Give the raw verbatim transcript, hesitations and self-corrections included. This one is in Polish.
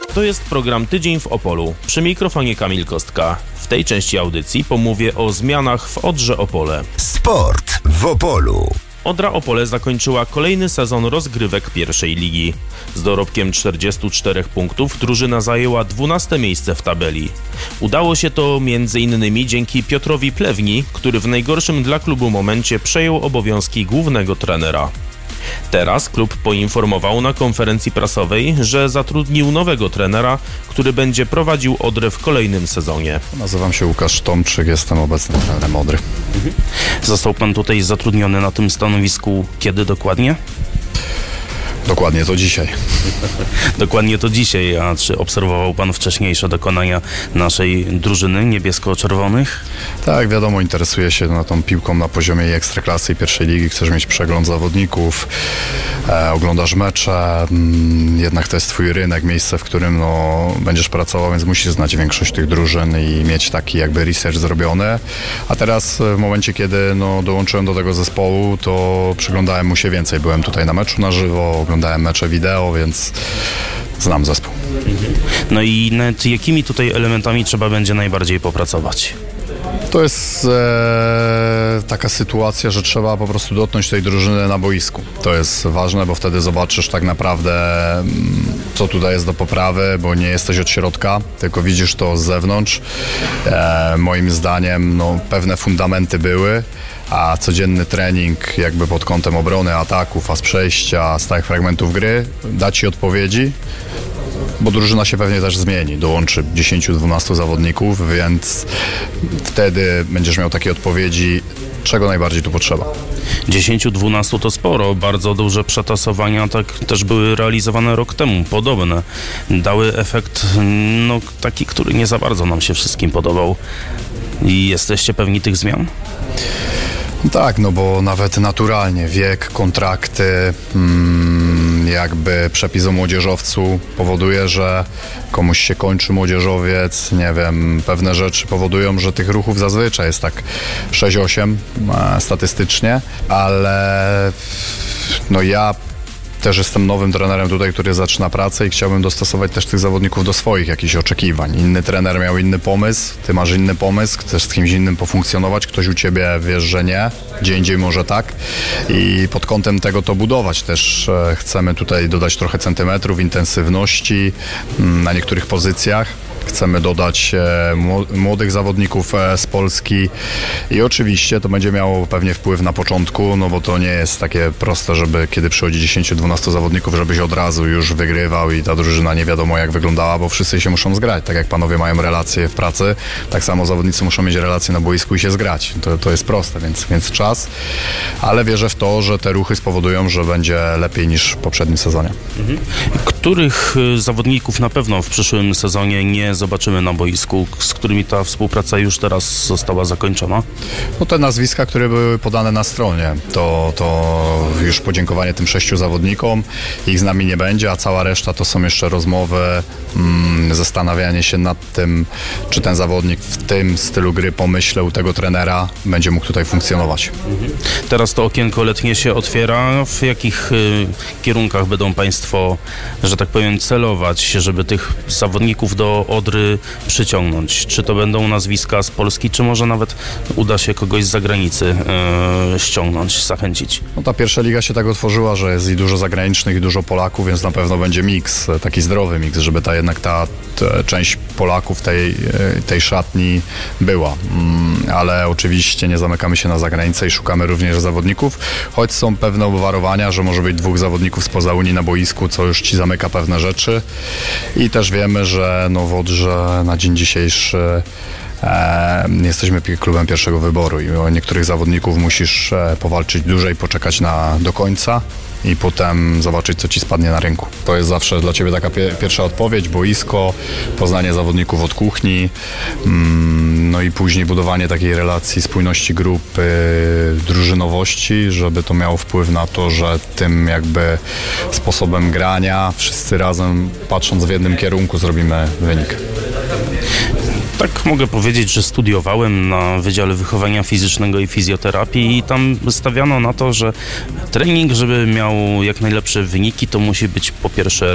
To jest program Tydzień w Opolu. Przy mikrofonie Kamil Kostka. W tej części audycji pomówię o zmianach w Odrze Opole. Sport w Opolu. Odra Opole zakończyła kolejny sezon rozgrywek pierwszej ligi. Z dorobkiem czterdziestu czterech punktów drużyna zajęła dwunaste miejsce w tabeli. Udało się to między innymi dzięki Piotrowi Plewni, który w najgorszym dla klubu momencie przejął obowiązki głównego trenera. Teraz klub poinformował na konferencji prasowej, że zatrudnił nowego trenera, który będzie prowadził Odrę w kolejnym sezonie. Nazywam się Łukasz Tomczyk, jestem obecnym trenerem Odry. Mhm. Został pan tutaj zatrudniony na tym stanowisku kiedy dokładnie? Dokładnie to dzisiaj. Dokładnie to dzisiaj, a czy obserwował pan wcześniejsze dokonania naszej drużyny niebiesko-czerwonych? Tak, wiadomo, interesuję się na tą piłką na poziomie i Ekstraklasy i pierwszej ligi, chcesz mieć przegląd zawodników, e, oglądasz mecze, m, jednak to jest twój rynek, miejsce, w którym no, będziesz pracował, więc musisz znać większość tych drużyn i mieć taki jakby research zrobiony, a teraz w momencie, kiedy no, dołączyłem do tego zespołu, to przyglądałem mu się więcej, byłem tutaj na meczu na żywo, oglądałem mecze wideo, więc znam zespół. No i nad jakimi tutaj elementami trzeba będzie najbardziej popracować? To jest e, taka sytuacja, że trzeba po prostu dotknąć tej drużyny na boisku. To jest ważne, bo wtedy zobaczysz tak naprawdę, co tutaj jest do poprawy, bo nie jesteś od środka, tylko widzisz to z zewnątrz. E, moim zdaniem no, pewne fundamenty były, a codzienny trening jakby pod kątem obrony, ataku, faz przejścia, stałych fragmentów gry da ci odpowiedzi, bo drużyna się pewnie też zmieni, dołączy dziesięciu dwunastu zawodników, więc wtedy będziesz miał takie odpowiedzi, czego najbardziej tu potrzeba. dziesięciu dwunastu to sporo, bardzo duże przetasowania tak też były realizowane rok temu, podobne. Dały efekt no, taki, który nie za bardzo nam się wszystkim podobał. I jesteście pewni tych zmian? Tak, no bo nawet naturalnie wiek, kontrakty, mm, jakby przepis o młodzieżowcu powoduje, że komuś się kończy młodzieżowiec, nie wiem, pewne rzeczy powodują, że tych ruchów zazwyczaj jest tak sześć osiem e, statystycznie, ale no ja też jestem nowym trenerem tutaj, który zaczyna pracę i chciałbym dostosować też tych zawodników do swoich jakichś oczekiwań. Inny trener miał inny pomysł, ty masz inny pomysł, chcesz z kimś innym pofunkcjonować, ktoś u ciebie wiesz, że nie, gdzie indziej może tak i pod kątem tego to budować. Też e, chcemy tutaj dodać trochę centymetrów, intensywności m, na niektórych pozycjach. Chcemy dodać e, młodych zawodników e, z Polski i oczywiście to będzie miało pewnie wpływ na początku, no bo to nie jest takie proste, żeby kiedy przychodzi dziesięciu dwunastu zawodników, żebyś od razu już wygrywał i ta drużyna nie wiadomo jak wyglądała, bo wszyscy się muszą zgrać. Tak jak panowie mają relacje w pracy, tak samo zawodnicy muszą mieć relacje na boisku i się zgrać. To, to jest proste, więc, więc czas, ale wierzę w to, że te ruchy spowodują, że będzie lepiej niż w poprzednim sezonie. Mhm. Których zawodników na pewno w przyszłym sezonie nie zobaczymy na boisku, z którymi ta współpraca już teraz została zakończona? No te nazwiska, które były podane na stronie, to, to już podziękowanie tym sześciu zawodnikom, ich z nami nie będzie, a cała reszta to są jeszcze rozmowy, mm, zastanawianie się nad tym, czy ten zawodnik w tym stylu gry, pomyśle u tego trenera będzie mógł tutaj funkcjonować. Mhm. Teraz to okienko letnie się otwiera. W jakich y, kierunkach będą Państwo, że tak powiem, celować, żeby tych zawodników do Odry przyciągnąć? Czy to będą nazwiska z Polski, czy może nawet uda się kogoś z zagranicy yy, ściągnąć, zachęcić? No ta pierwsza liga się tak otworzyła, że jest i dużo zagranicznych, i dużo Polaków, więc na pewno będzie miks, taki zdrowy miks, żeby ta jednak ta, ta część Polaków tej, tej szatni była. Mm, ale oczywiście nie zamykamy się na zagranicę i szukamy również zawodników, choć są pewne obwarowania, że może być dwóch zawodników spoza Unii na boisku, co już ci zamyka pewne rzeczy i też wiemy, że no w Odrze na dzień dzisiejszy e, jesteśmy klubem pierwszego wyboru i o niektórych zawodników musisz e, powalczyć dłużej, poczekać na, do końca i potem zobaczyć, co ci spadnie na rynku. To jest zawsze dla ciebie taka pie- pierwsza odpowiedź, boisko, poznanie zawodników od kuchni, mm, no i później budowanie takiej relacji, spójności grupy, drużynowości, żeby to miało wpływ na to, że tym jakby sposobem grania wszyscy razem, patrząc w jednym kierunku, zrobimy wynik. Tak mogę powiedzieć, że studiowałem na Wydziale Wychowania Fizycznego i Fizjoterapii i tam stawiano na to, że trening, żeby miał jak najlepsze wyniki, to musi być po pierwsze